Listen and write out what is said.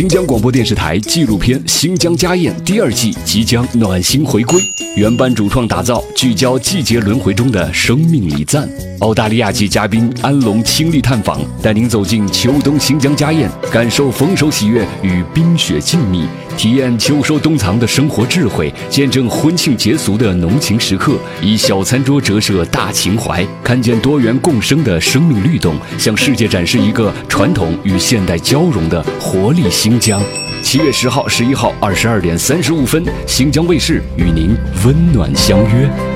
新疆广播电视台纪录片《新疆家宴》第2季即将暖心回归，原班主创打造，聚焦季节轮回中的生命礼赞。澳大利亚籍嘉宾安龙亲力探访，带您走进秋冬新疆家宴，感受丰收喜悦与冰雪静谧，体验秋收冬藏的生活智慧，见证婚庆节俗的浓情时刻，以小餐桌折射大情怀，看见多元共生的生命律动，向世界展示一个传统与现代交融的活力新疆。7月10号、11号22点35分，新疆卫视与您温暖相约。